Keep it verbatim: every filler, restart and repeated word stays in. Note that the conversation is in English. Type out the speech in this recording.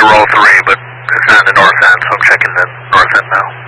roll three, but it's not in the north end, so I'm checking the north end now.